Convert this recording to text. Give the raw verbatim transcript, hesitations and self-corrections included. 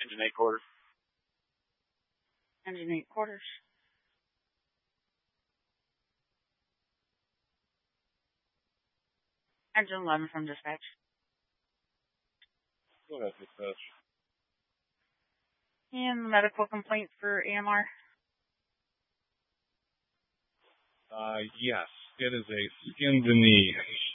Engine eight quarters. Engine eight quarters. Engine eleven from dispatch. Go ahead, dispatch. And the medical complaint for A M R. Uh, yes, it is a skinned knee.